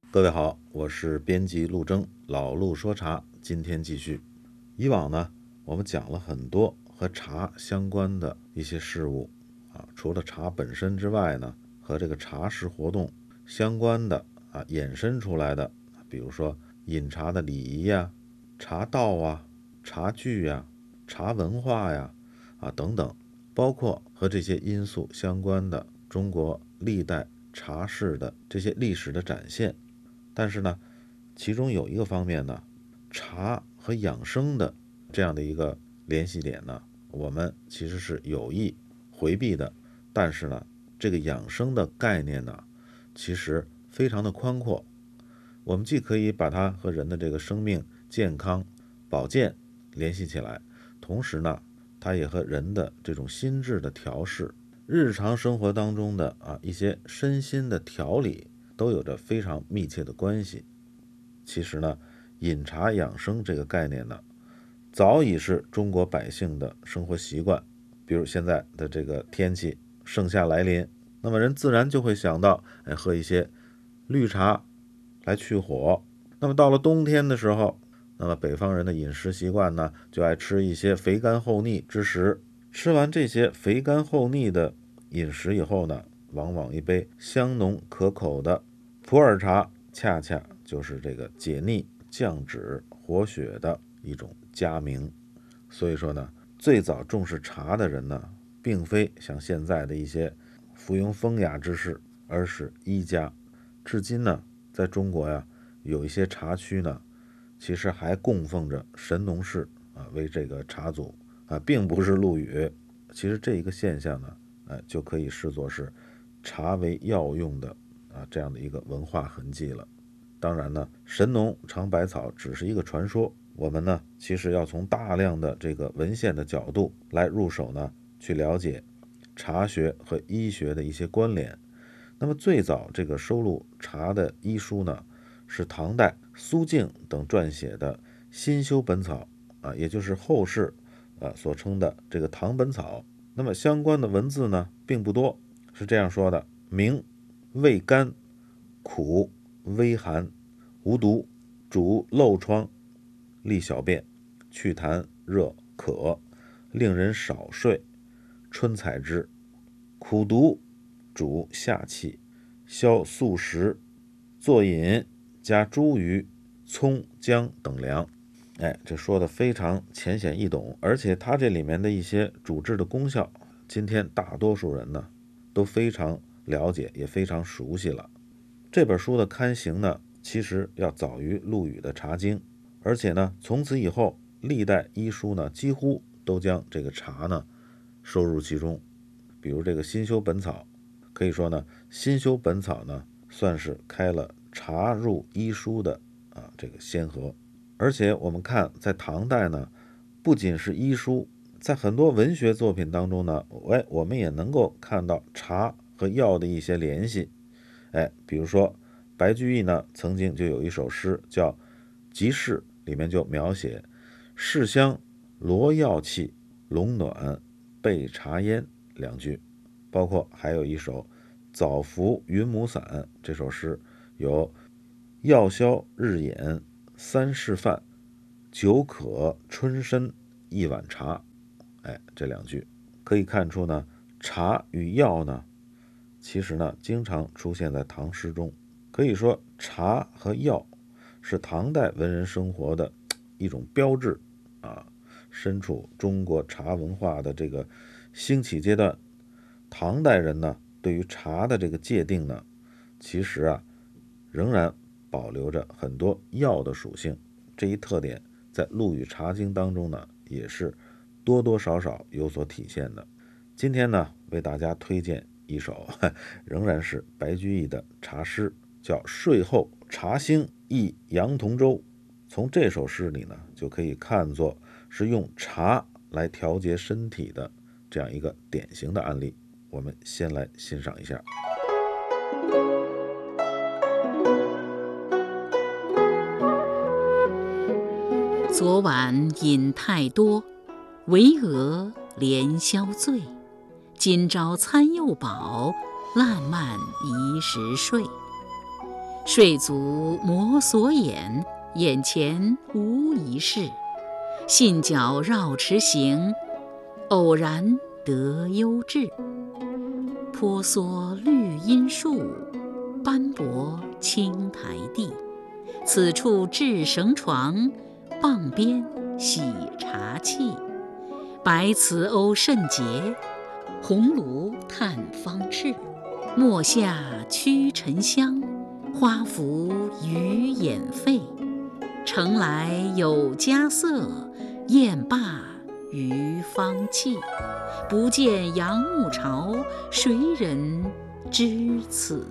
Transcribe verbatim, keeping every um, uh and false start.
各位好，我是编辑陆征，老陆说茶，今天继续。以往呢，我们讲了很多和茶相关的一些事物啊，除了茶本身之外呢，和这个茶事活动相关的啊，衍生出来的，比如说饮茶的礼仪呀、茶道啊、茶具呀、茶文化呀啊等等，包括和这些因素相关的中国历代茶事的这些历史的展现。但是呢，其中有一个方面呢，茶和养生的这样的一个联系点呢，我们其实是有意回避的。但是呢，这个养生的概念呢，其实非常的宽阔。我们既可以把它和人的这个生命健康、保健联系起来，同时呢，它也和人的这种心智的调试、日常生活当中的啊一些身心的调理都有着非常密切的关系。其实呢，饮茶养生这个概念呢，早已是中国百姓的生活习惯。比如现在的这个天气，盛夏来临，那么人自然就会想到，哎，喝一些绿茶来去火。那么到了冬天的时候，那么北方人的饮食习惯呢，就爱吃一些肥甘厚腻之食。吃完这些肥甘厚腻的饮食以后呢，往往一杯香浓可口的普洱茶，恰恰就是这个解腻、降脂、活血的一种佳名。所以说呢，最早重视茶的人呢，并非像现在的一些附庸风雅之士，而是医家。至今呢，在中国呀，有一些茶区呢，其实还供奉着神农氏啊为这个茶祖啊，并不是陆羽。其实这一个现象呢，呃，就可以视作是茶为药用的啊这样的一个文化痕迹了。当然呢，神农尝百草只是一个传说，我们呢其实要从大量的这个文献的角度来入手呢，去了解茶学和医学的一些关联。那么最早这个收录茶的医书呢，是唐代苏敬等撰写的《新修本草》啊，也就是后世啊所称的这个唐本草。那么相关的文字呢并不多，是这样说的：名味甘，苦，微寒，无毒，主漏疮，利小便，祛痰热渴，令人少睡，春采之。苦毒，主下气，消宿食，作饮，加茱萸、葱、姜等凉。哎，这说的非常浅显易懂，而且它这里面的一些主治的功效，今天大多数人呢都非常了解，也非常熟悉了。这本书的刊行呢，其实要早于陆羽的《茶经》，而且呢，从此以后，历代医书呢，几乎都将这个茶呢收入其中。比如这个《新修本草》，可以说呢，《新修本草》呢，算是开了茶入医书的啊这个先河。而且我们看，在唐代呢，不仅是医书，在很多文学作品当中呢，哎，我们也能够看到茶和药的一些联系。哎，比如说白居易呢，曾经就有一首诗叫《集市》，里面就描写市香罗药气，龙暖备茶烟两句。包括还有一首早服云母散，这首诗有药消日眼三事饭，酒渴春参一碗茶。哎，这两句可以看出呢，茶与药呢，其实呢，经常出现在唐诗中。可以说，茶和药是唐代文人生活的一种标志啊。身处中国茶文化的这个兴起阶段，唐代人呢，对于茶的这个界定呢，其实啊，仍然保留着很多药的属性。这一特点在陆羽《茶经》当中呢，也是多多少少有所体现的。今天呢，为大家推荐一首仍然是白居易的茶诗，叫《睡后茶兴忆杨同洲》。从这首诗里呢，就可以看作是用茶来调节身体的这样一个典型的案例。我们先来欣赏一下。 昨晚饮太多，惟额连宵醉。今朝餐又饱，烂漫一时睡。 睡足摩挲眼，眼前无一事。信脚绕池行，偶然得幽雉。婆娑绿荫树，斑驳青苔地。此处置绳床，傍边洗茶器。白瓷瓯甚洁，红炉炭方炽。墨下驱尘香，花服余眼废。城来有佳色，宴罢余芳气。不见杨暮潮，谁人知此